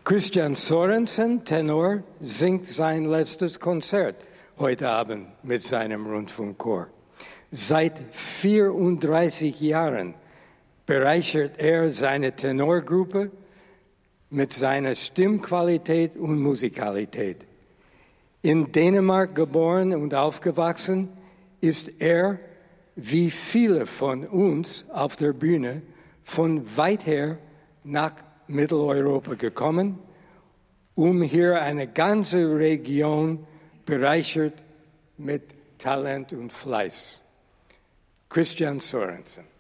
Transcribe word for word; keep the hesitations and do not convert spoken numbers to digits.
Christian Sorensen, Tenor, singt sein letztes Konzert heute Abend mit seinem Rundfunkchor. Seit vierunddreißig Jahren bereichert er seine Tenorgruppe mit seiner Stimmqualität und Musikalität. In Dänemark geboren und aufgewachsen, ist er, wie viele von uns auf der Bühne, von weit her nach Mitteleuropa gekommen, um hier eine ganze Region bereichert mit Talent und Fleiß. Christian Sorensen.